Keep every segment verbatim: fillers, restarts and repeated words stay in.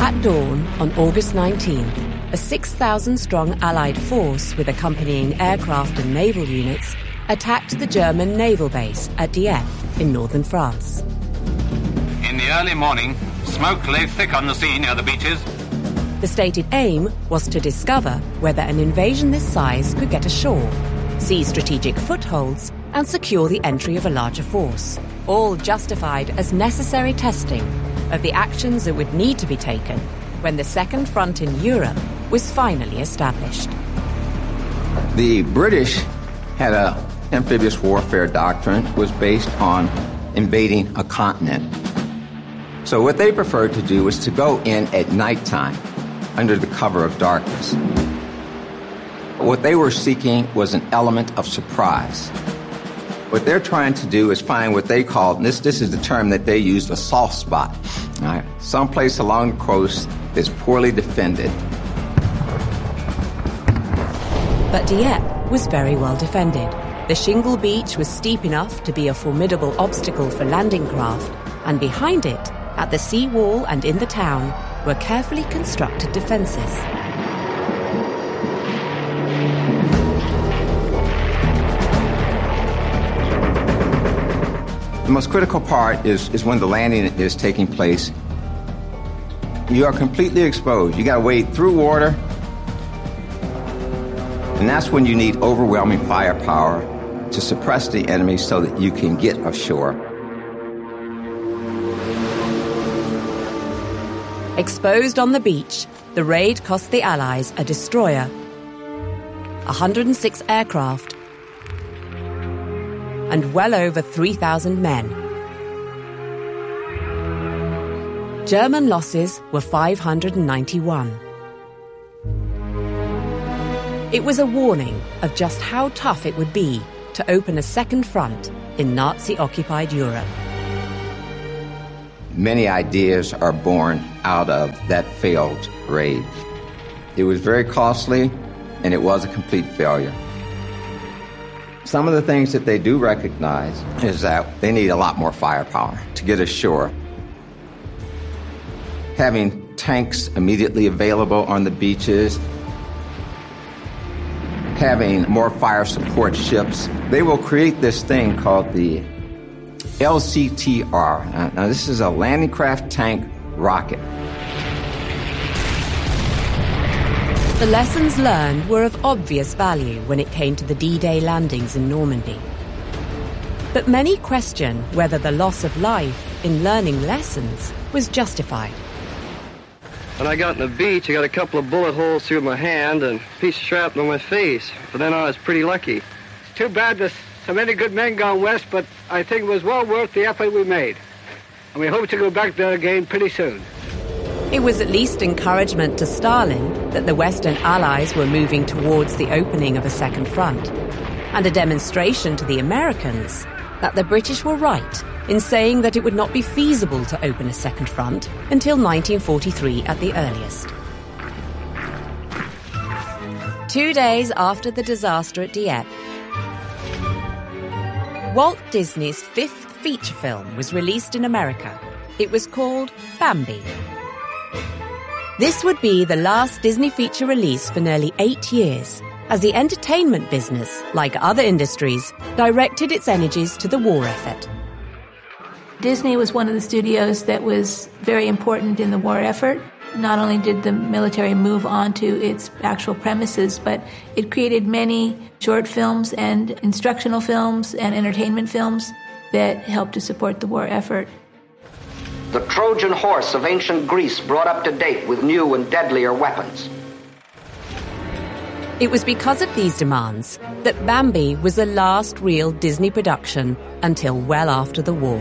At dawn on August nineteenth, a six thousand strong Allied force with accompanying aircraft and naval units attacked the German naval base at Dieppe in northern France. In the early morning, smoke lay thick on the sea near the beaches. The stated aim was to discover whether an invasion this size could get ashore, seize strategic footholds, and secure the entry of a larger force, all justified as necessary testing of the actions that would need to be taken when the Second Front in Europe was finally established. The British had an amphibious warfare doctrine was based on invading a continent. So what they preferred to do was to go in at nighttime under the cover of darkness. What they were seeking was an element of surprise. What they're trying to do is find what they call, and this, this is the term that they used, a soft spot. All right? Someplace along the coast that's poorly defended. But Dieppe was very well defended. The shingle beach was steep enough to be a formidable obstacle for landing craft, and behind it, at the sea wall and in the town, were carefully constructed defenses. The most critical part is, is when the landing is taking place. You are completely exposed. You got to wade through water, and that's when you need overwhelming firepower to suppress the enemy so that you can get ashore. Exposed on the beach, the raid cost the Allies a destroyer, one hundred six aircraft, and well over three thousand men. German losses were five hundred ninety-one. It was a warning of just how tough it would be to open a second front in Nazi-occupied Europe. Many ideas are born out of that failed raid. It was very costly, and it was a complete failure. Some of the things that they do recognize is that they need a lot more firepower to get ashore. Having tanks immediately available on the beaches, having more fire support ships, they will create this thing called the L C T R. Now, now this is a landing craft tank rocket. The lessons learned were of obvious value when it came to the D-Day landings in Normandy. But many question whether the loss of life in learning lessons was justified. When I got on the beach, I got a couple of bullet holes through my hand and a piece of shrapnel on my face. But then I was pretty lucky. It's too bad there's so many good men gone west, but I think it was well worth the effort we made. And we hope to go back there again pretty soon. It was at least encouragement to Stalin that the Western Allies were moving towards the opening of a second front, and a demonstration to the Americans that the British were right in saying that it would not be feasible to open a second front until nineteen forty-three at the earliest. Two days after the disaster at Dieppe, Walt Disney's fifth feature film was released in America. It was called Bambi. This would be the last Disney feature release for nearly eight years, as the entertainment business, like other industries, directed its energies to the war effort. Disney was one of the studios that was very important in the war effort. Not only did the military move on to its actual premises, but it created many short films and instructional films and entertainment films that helped to support the war effort. The Trojan horse of ancient Greece brought up to date with new and deadlier weapons. It was because of these demands that Bambi was the last real Disney production until well after the war.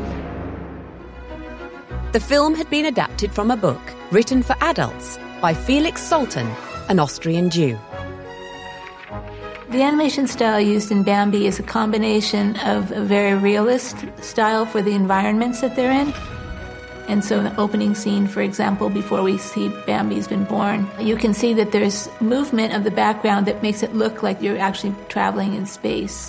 The film had been adapted from a book written for adults by Felix Salten, an Austrian Jew. The animation style used in Bambi is a combination of a very realist style for the environments that they're in. And so the opening scene, for example, before we see Bambi's been born, you can see that there's movement of the background that makes it look like you're actually traveling in space.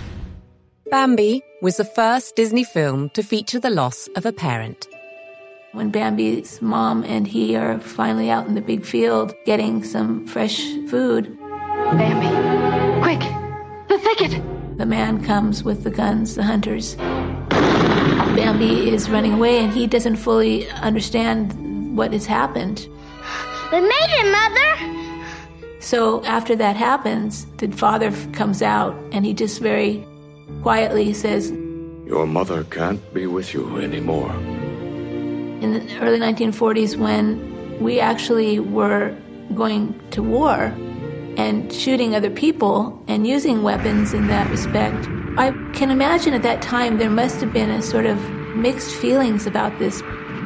Bambi was the first Disney film to feature the loss of a parent. when Bambi's mom and he are finally out in the big field getting some fresh food. Bambi, quick, the thicket! The man comes with the guns, the hunters. Bambi is running away and he doesn't fully understand what has happened. We made it, Mother! So after that happens, the father comes out and he just very quietly says, "Your mother can't be with you anymore." In the early nineteen forties, when we actually were going to war and shooting other people and using weapons in that respect, I can imagine at that time there must have been a sort of mixed feelings about this.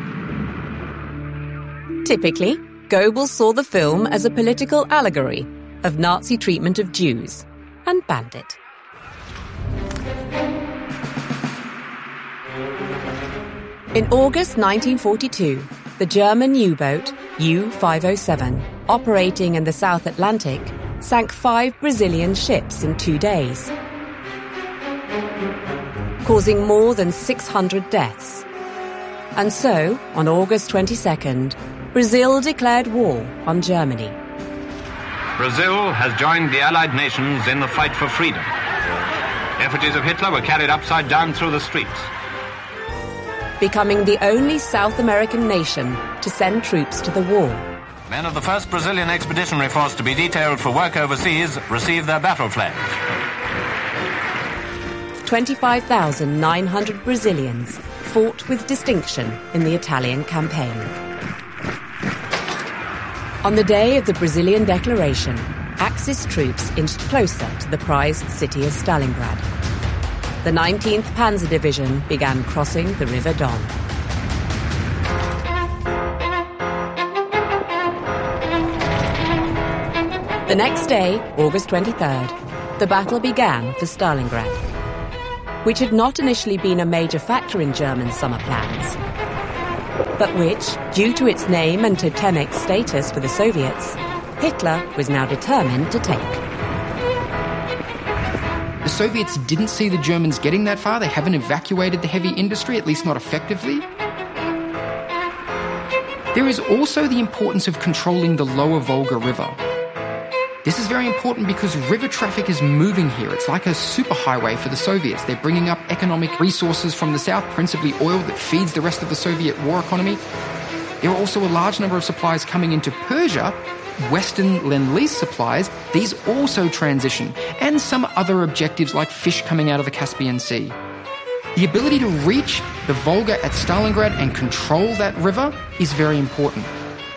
Typically, Goebbels saw the film as a political allegory of Nazi treatment of Jews and banned it. In August nineteen forty-two, the German U-boat U five oh seven, operating in the South Atlantic, sank five Brazilian ships in two days, causing more than six hundred deaths. And so, on August twenty-second, Brazil declared war on Germany. Brazil has joined the Allied nations in the fight for freedom. Effigies of Hitler were carried upside down through the streets. Becoming the only South American nation to send troops to the war. Men of the first Brazilian expeditionary force to be detailed for work overseas received their battle flags. twenty-five thousand nine hundred Brazilians fought with distinction in the Italian campaign. On the day of the Brazilian declaration, Axis troops inched closer to the prized city of Stalingrad. The nineteenth Panzer Division began crossing the River Don. The next day, August twenty-third, the battle began for Stalingrad, which had not initially been a major factor in German summer plans, but which, due to its name and totemic status for the Soviets, Hitler was now determined to take. The Soviets didn't see the Germans getting that far. They haven't evacuated the heavy industry, at least not effectively. There is also the importance of controlling the lower Volga River. This is very important because river traffic is moving here. It's like a superhighway for the Soviets. They're bringing up economic resources from the south, principally oil that feeds the rest of the Soviet war economy. There are also a large number of supplies coming into Persia, Western Lend-Lease supplies. These also transition, and some other objectives like fish coming out of the Caspian Sea. The ability to reach the Volga at Stalingrad and control that river is very important.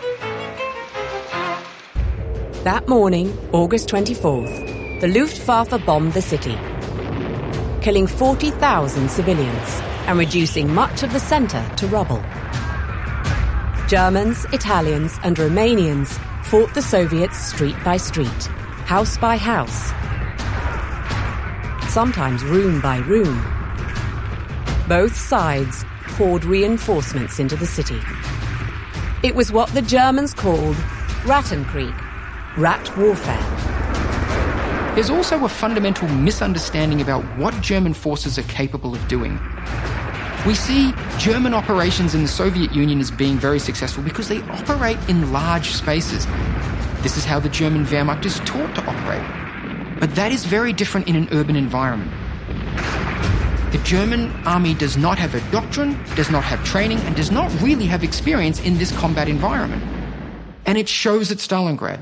That morning, August twenty-fourth, the Luftwaffe bombed the city, killing forty thousand civilians and reducing much of the centre to rubble. Germans, Italians and Romanians fought the Soviets street by street, house by house, sometimes room by room. Both sides poured reinforcements into the city. It was what the Germans called Rattenkrieg, rat warfare. There's also a fundamental misunderstanding about what German forces are capable of doing. We see German operations in the Soviet Union as being very successful because they operate in large spaces. This is how the German Wehrmacht is taught to operate. But that is very different in an urban environment. The German army does not have a doctrine, does not have training, and does not really have experience in this combat environment. And it shows at Stalingrad.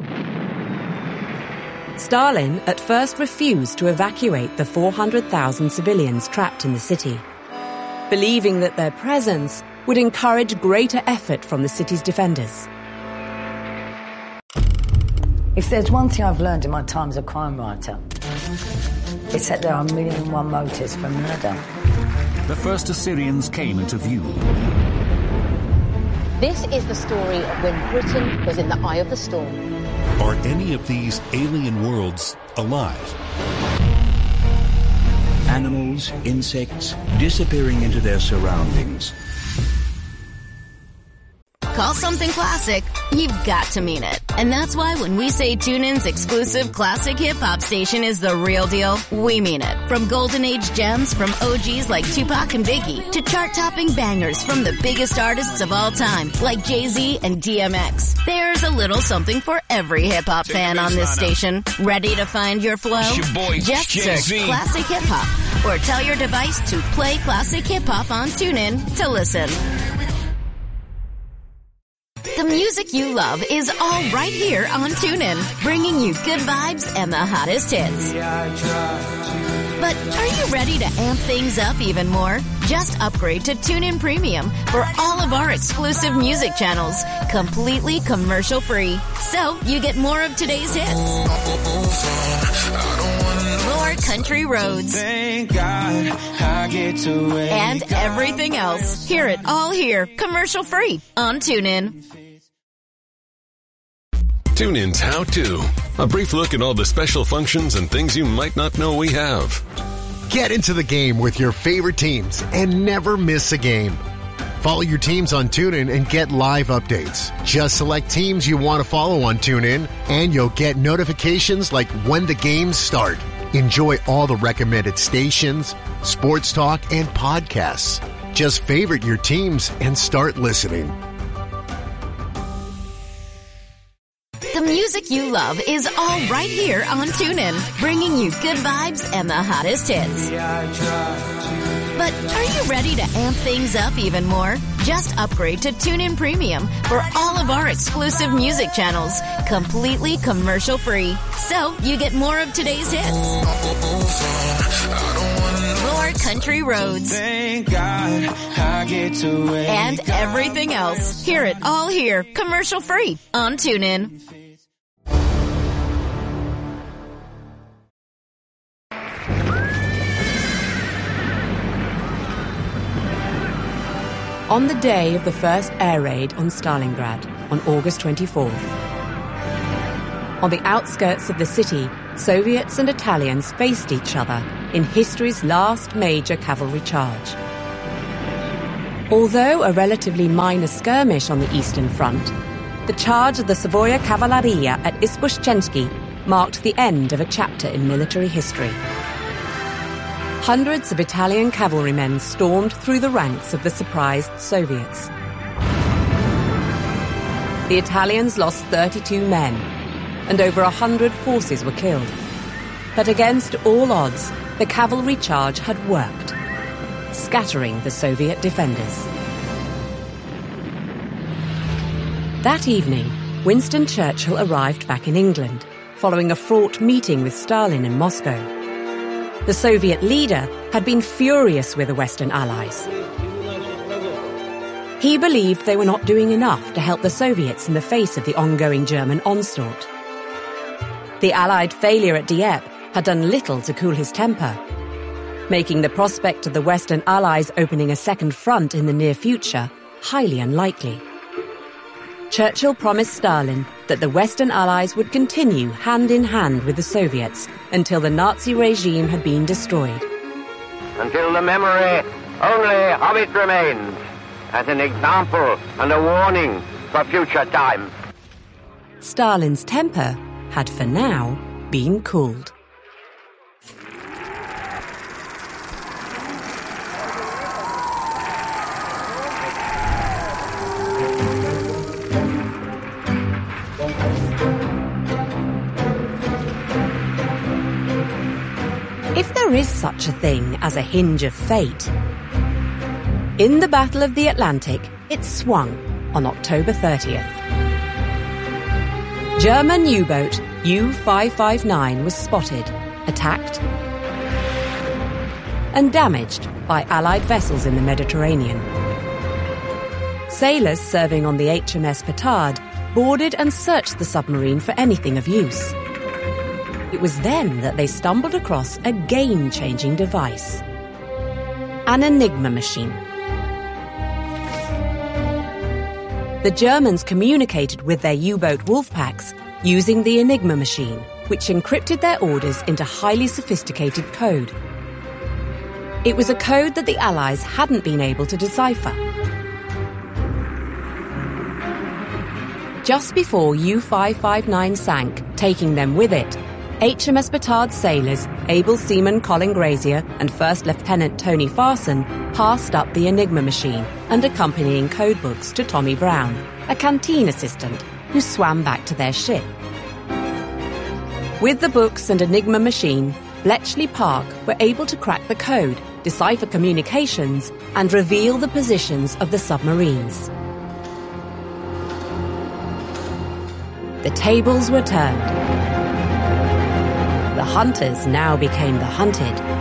Stalin at first refused to evacuate the four hundred thousand civilians trapped in the city, believing that their presence would encourage greater effort from the city's defenders. If there's one thing I've learned in my time as a crime writer, it's that there are a million and one motives for murder. The first Assyrians came into view. This is the story of when Britain was in the eye of the storm. Are any of these alien worlds alive? Animals, insects, disappearing into their surroundings. call something classic, you've got to mean it. And that's why when we say TuneIn's exclusive classic hip-hop station is the real deal, we mean it. From golden age gems from O Gs like Tupac and Biggie to chart-topping bangers from the biggest artists of all time like Jay-Z and D M X. There's a little something for every hip-hop fan on this station. Ready to find your flow? It's your boy, Just Jay-Z. search Classic Hip Hop or tell your device to play Classic Hip Hop on TuneIn to listen. The music you love is all right here on TuneIn, bringing you good vibes and the hottest hits. But are you ready to amp things up even more? Just upgrade to TuneIn Premium for all of our exclusive music channels, completely commercial-free. So you get more of today's hits, more country roads, Thank God I get to wake and everything else. Hear it all here, commercial-free on TuneIn. TuneIn's How To. A brief look at all the special functions and things you might not know we have. Get into the game with your favorite teams and never miss a game. Follow your teams on TuneIn and get live updates. Just select teams you want to follow on TuneIn and you'll get notifications like when the games start. Enjoy all the recommended stations, sports talk, and podcasts. Just favorite your teams and start listening. The music you love is all right here on TuneIn, bringing you good vibes and the hottest hits. But are you ready to amp things up even more? Just upgrade to TuneIn Premium for all of our exclusive music channels, completely commercial-free. So you get more of today's hits, more country roads, Thank God I get to wake and everything else. Hear it all here, commercial-free on TuneIn. On the day of the first air raid on Stalingrad, on August twenty-fourth. On the outskirts of the city, Soviets and Italians faced each other in history's last major cavalry charge. Although a relatively minor skirmish on the Eastern Front, the charge of the Savoia Cavalleria at Izbushchensky marked the end of a chapter in military history. Hundreds of Italian cavalrymen stormed through the ranks of the surprised Soviets. The Italians lost thirty-two men, and over a hundred horses were killed. But against all odds, the cavalry charge had worked, scattering the Soviet defenders. That evening, Winston Churchill arrived back in England, following a fraught meeting with Stalin in Moscow. The Soviet leader had been furious with the Western Allies. He believed they were not doing enough to help the Soviets in the face of the ongoing German onslaught. The Allied failure at Dieppe had done little to cool his temper, making the prospect of the Western Allies opening a second front in the near future highly unlikely. Churchill promised Stalin that the Western Allies would continue hand in hand with the Soviets until the Nazi regime had been destroyed. Until the memory only of it remains, as an example and a warning for future time. Stalin's temper had for now been cooled. If there is such a thing as a hinge of fate, in the Battle of the Atlantic, it swung on October thirtieth. German U-boat U five five nine was spotted, attacked, and damaged by Allied vessels in the Mediterranean. Sailors serving on the H M S Petard boarded and searched the submarine for anything of use. It was then that they stumbled across a game-changing device. An Enigma machine. The Germans communicated with their U-boat wolf packs using the Enigma machine, which encrypted their orders into highly sophisticated code. It was a code that the Allies hadn't been able to decipher. Just before U five fifty-nine sank, taking them with it, H M S Batard sailors able seaman Colin Grazier and First Lieutenant Tony Farson passed up the Enigma machine and accompanying codebooks to Tommy Brown, a canteen assistant, who swam back to their ship. With the books and Enigma machine, Bletchley Park were able to crack the code, decipher communications, and reveal the positions of the submarines. The tables were turned. The hunters now became the hunted,